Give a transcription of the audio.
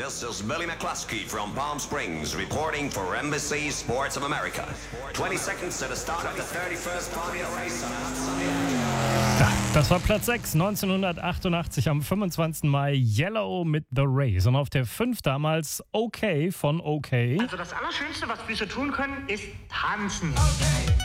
This is Billy McCluskey from Palm Springs reporting for NBC Sports of America. 20 seconds to the start of the 31st Formula Race on Ja, das war Platz 6, 1988 am 25. Mai, Yellow mit The Race. Und auf der 5 damals OK von OK. Also das Allerschönste, was Füße tun können, ist tanzen. Okay.